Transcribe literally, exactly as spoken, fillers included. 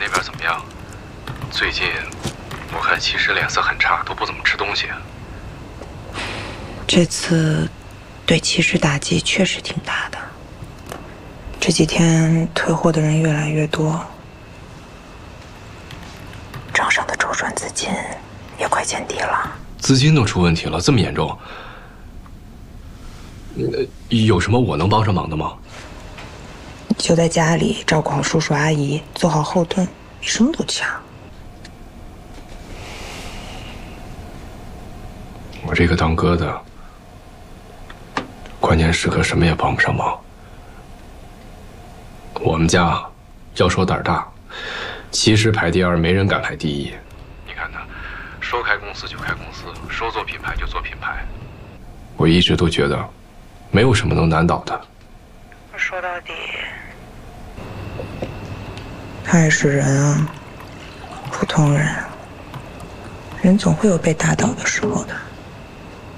那边怎么样？最近我看骑士脸色很差，都不怎么吃东西。 这次对骑士打击确实挺大的。这几天退货的人越来越多，账上的周转资金也快见底了。 资金都出问题了，这么严重？呃，有什么我能帮上忙的吗？ 你就在家里照顾好叔叔阿姨，做好后盾，比什么都强。 我这个当哥的，关键时刻什么也帮不上忙。我们家要说胆儿大，骑士排第二，没人敢排第一。你看他，说开公司就开公司，说做品牌就做品牌。我一直都觉得，没有什么能难倒他。 说到底，他也是人啊，普通人。人总会有被打倒的时候的。